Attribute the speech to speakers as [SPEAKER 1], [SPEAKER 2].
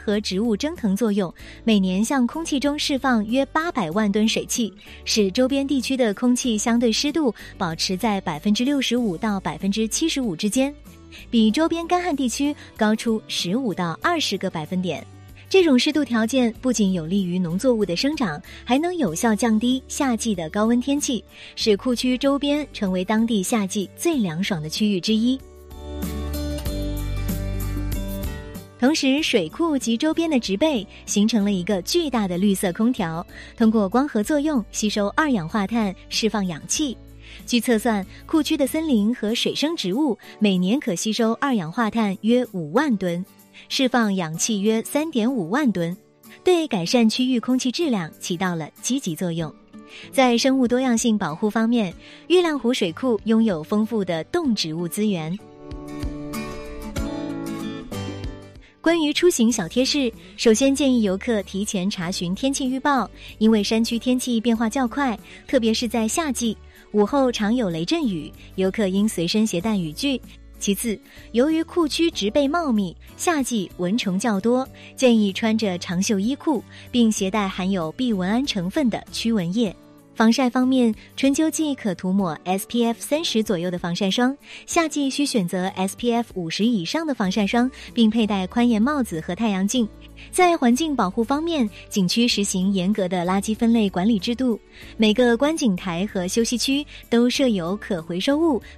[SPEAKER 1] 和植物蒸腾作用，每年向空气中释放约800万吨水汽，使周边地区的空气相对湿度保持在65%到75%之间，比周边干旱地区高出15到20个百分点。这种湿度条件不仅有利于农作物的生长，还能有效降低夏季的高温天气，使库区周边成为当地夏季最凉爽的区域之一。同时，水库及周边的植被形成了一个巨大的绿色空调，通过光合作用吸收二氧化碳，释放氧气。据测算，库区的森林和水生植物每年可吸收二氧化碳约5万吨，释放氧气约3.5万吨，对改善区域空气质量起到了积极作用。在生物多样性保护方面，月亮湖水库拥有丰富的动植物资源。关于出行小贴士，首先建议游客提前查询天气预报，因为山区天气变化较快，特别是在夏季，午后常有雷阵雨，游客应随身携带雨具。其次，由于库区植被茂密，夏季蚊虫较多，建议穿着长袖衣裤，并携带含有避蚊胺成分的驱蚊液。防晒方面，春秋季可涂抹 SPF 30左右的防晒霜，夏季需选择 SPF 50以上的防晒霜，并佩戴宽檐帽子和太阳镜。在环境保护方面，景区实行严格的垃圾分类管理制度，每个观景台和休息区都设有可回收物